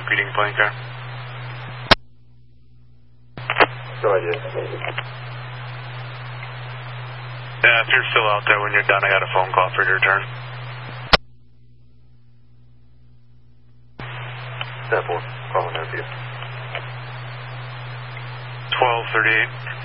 greeting plane car. No idea. Yeah, if you're still out there when you're done, I got a phone call for your return. Step 1, calling out to you. 1238.